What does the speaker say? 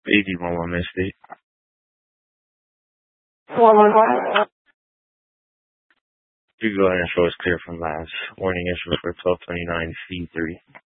AD11 Misty. 111. You go ahead and show us clear from last. Warning issue for 1229 C3.